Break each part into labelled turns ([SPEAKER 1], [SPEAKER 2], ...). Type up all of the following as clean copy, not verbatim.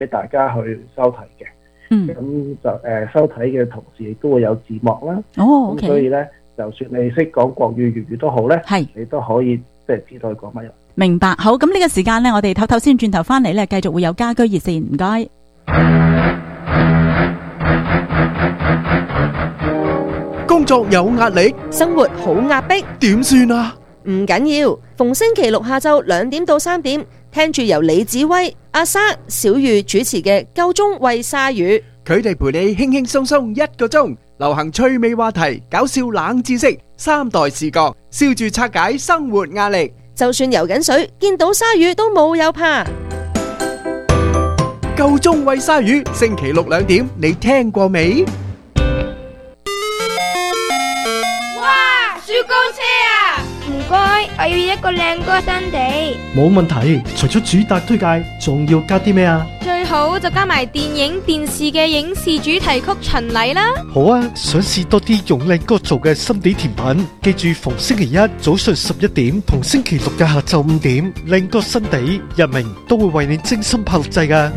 [SPEAKER 1] 俾大家去收睇嘅。咁就收睇嘅同時亦都會有字幕啦。
[SPEAKER 2] 哦，OK。
[SPEAKER 1] 咁所以咧，就算你識講國語、粵語都好咧，
[SPEAKER 2] 係
[SPEAKER 1] 你都可以即係知道佢講乜嘢。
[SPEAKER 2] 明白。好，咁呢個時間咧，我哋唞唞先，轉頭翻嚟咧，繼續會有家居熱線，唔該。
[SPEAKER 3] 工作有壓力，
[SPEAKER 4] 生活好壓迫，
[SPEAKER 3] 點算啊？
[SPEAKER 4] 唔緊要，逢星期六下晝2點到3點，聽住由李子威、阿莎、小玉主持嘅《夠鐘喂鯊魚》，
[SPEAKER 3] 佢哋陪你輕輕鬆鬆1個鐘，流行趣味話題、搞笑冷知識、3代視角，笑住拆解生活壓力。
[SPEAKER 4] 就算游緊水，見到鯊魚都冇有怕。
[SPEAKER 3] 夠鐘喂鯊魚，星期六2點，你聽過未？
[SPEAKER 5] 哇！雪糕車啊！唔該，我要一個靚歌新地。
[SPEAKER 6] 冇問題，除咗主打推介，仲要加啲咩啊？
[SPEAKER 5] 最好就加埋電影、電視嘅影視主題曲巡禮啦。
[SPEAKER 6] 好啊，想試多啲用靚歌做嘅心地甜品，記住逢星期一早上11點同星期六嘅下晝5點，靚歌新地日明都會為你精心炮製㗎。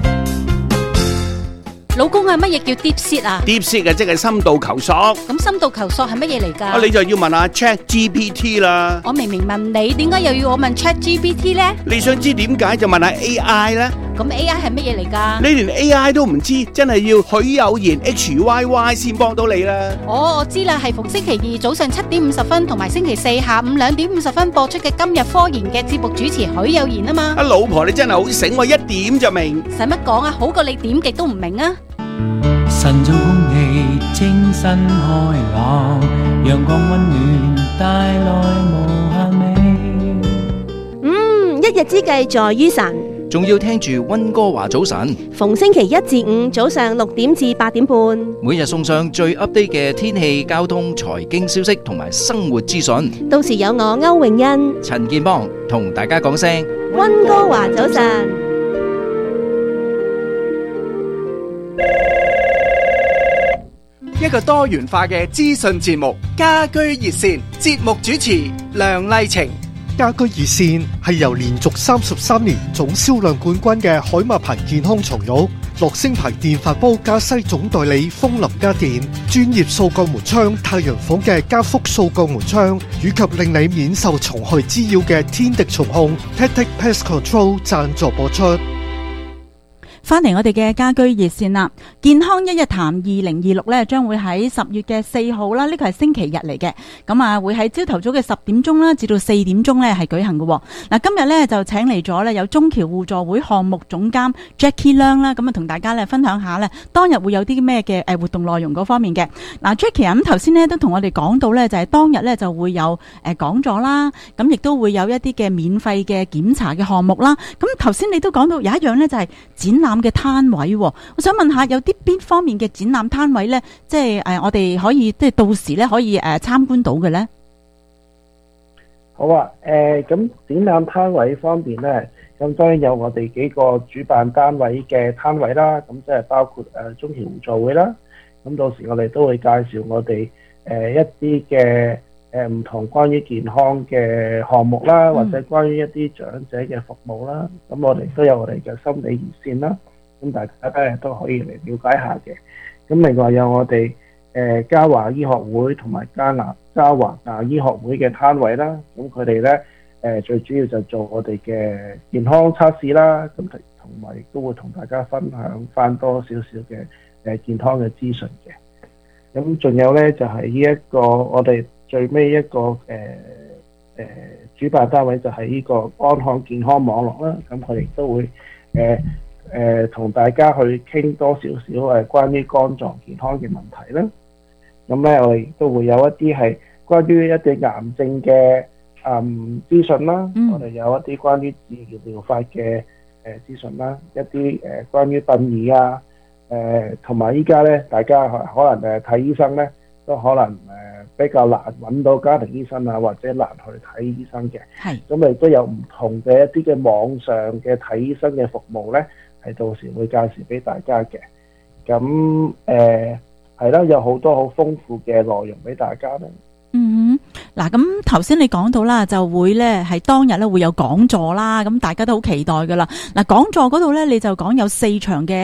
[SPEAKER 2] 老公啊，乜嘢叫 deep seat 啊
[SPEAKER 7] ？deep seat 嘅即係深度求索。
[SPEAKER 2] 咁深度求索係乜嘢嚟㗎？
[SPEAKER 7] 你就要問下 ChatGPT 啦。
[SPEAKER 2] 我明明問你，點解又要我問 ChatGPT 呢？
[SPEAKER 7] 你想知點解就問下 AI 啦。
[SPEAKER 2] 咁 AI 係乜嘢嚟㗎？
[SPEAKER 7] 你連 AI 都唔知，真係要許有言 HYY 先幫到你啦。
[SPEAKER 2] 哦，我知啦，係逢星期二早上7點50分同埋星期四下午2點50分播出嘅今日科研嘅節目主持許有言啊嘛。
[SPEAKER 7] 老婆你真係好醒喎，一點就明。
[SPEAKER 2] 使乜講啊？好過你點極都唔明啊！
[SPEAKER 8] 晨早空氣清新開朗，陽光溫暖帶來無限美。
[SPEAKER 4] 一日之計在於晨，
[SPEAKER 9] 仲要聽住溫哥華早晨，
[SPEAKER 4] 逢星期一至五早上6點至8點半，
[SPEAKER 9] 每日送上最 update 嘅天氣、交通、財經消息同埋生活資訊。
[SPEAKER 4] 到時有我歐永欣、
[SPEAKER 9] 陳建邦同大家講聲
[SPEAKER 4] 溫哥華早晨。
[SPEAKER 3] 一個多元化嘅資訊節目，家居熱線，節目主持梁麗晴。
[SPEAKER 6] 家居熱線係由連續33年總銷量冠軍嘅海馬牌健康床褥、樂聲牌電飯煲加西總代理風林家電、專業掃鋼門窗太陽房嘅加福掃鋼門窗，以及令你免受蟲害滋擾嘅天敵蟲控 Tactic Pest Control 贊助播出。
[SPEAKER 2] 翻嚟我哋嘅家居熱線啦，健康一日談2026咧，將會喺10月嘅4號啦，呢個係星期日嚟嘅，咁啊會喺朝頭早嘅10點鐘啦，至到4點鐘咧係舉行嘅。嗱，今日咧就請嚟咗咧有中僑互助會項目總監 Jackie Leung 啦，咁啊同大家咧分享下咧當日會有啲咩嘅活動內容嗰方面嘅。嗱 ，Jackie 咁頭先咧都同我哋講到咧，就係當日咧就會有講座啦，咁亦都會有一啲嘅免費嘅檢查嘅項目啦。咁頭先你都講到有一樣咧就係展覽嘅攤位，我想問下有啲邊方面嘅展覽攤位呢？即係我哋可以即係到時咧可以參觀到嘅呢？
[SPEAKER 1] 好啊，咁展覽攤位方面呢，咁當然有我哋幾個主辦單位嘅攤位啦，咁即係包括中僑互助會啦，咁到時我哋都會介紹我哋一啲嘅唔同關於健康嘅項目啦，或者關於一啲長者嘅服務啦，咁我哋都有我哋嘅心理熱線啦，咁大家咧都可以嚟了解下嘅。咁另外有我哋嘉華醫學會同埋嘉華牙醫學會嘅攤位啦，咁佢哋咧最主要就做我哋嘅健康測試啦，咁同埋亦都會同大家分享翻多少少嘅健康嘅資訊嘅。咁仲有咧就係呢一個我哋最尾一個主辦單位就係呢個安康健康網絡啦，咁佢哋都會同大家去傾多少少關於肝臟健康嘅問題啦。咁咧我哋都會有一啲係關於一啲癌症嘅資訊啦，我哋有一啲關於治療療法嘅資訊啦，一啲關於殯儀啊，同埋依家咧大家可能睇醫生咧都可能比較難揾到家庭醫生啊，或者難去睇醫生嘅。係。咁亦都有唔同嘅一啲嘅網上嘅睇醫生嘅服務咧，係到時會介紹俾大家嘅。咁係啦，有好多好豐富嘅內容俾大家咧。
[SPEAKER 2] 嗱，咁頭先你講到啦，就會咧係當日咧會有講座啦，咁大家都好期待噶啦。嗱，講座嗰度咧你就講有4場嘅